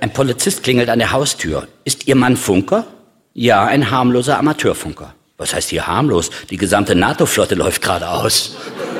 Ein Polizist klingelt an der Haustür. Ist Ihr Mann Funker? Ja, ein harmloser Amateurfunker. Was heißt hier harmlos? Die gesamte NATO-Flotte läuft gerade aus.